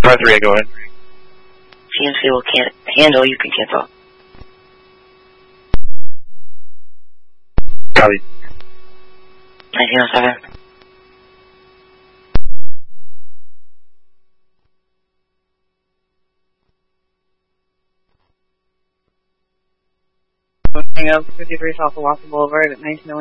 R3, go ahead. CMC will can't handle, you can cancel. Copy. 1907. Hang up 53 South Owasso Boulevard at 1901.